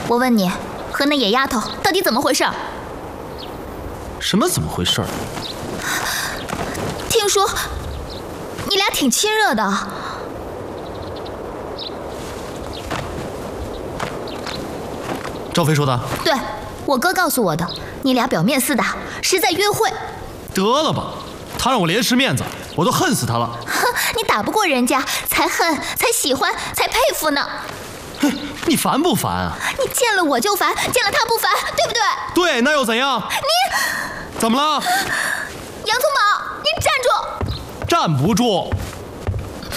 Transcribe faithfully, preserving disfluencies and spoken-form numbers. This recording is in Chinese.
我问你，和那野丫头到底怎么回事？ 什么怎么回事？ 听说你俩挺亲热的。 赵飞说的？ 对，我哥告诉我的。你俩表面似的，是在约会。 得了吧，他让我连失面子，我都恨死他了。 哼，你打不过人家，才恨，才喜欢，才佩服呢。 哼，你烦不烦啊？ 你见了我就烦，见了他不烦，对不对？ 对，那又怎样？ 你怎么了？ 洋葱宝，你站住！ 站不住。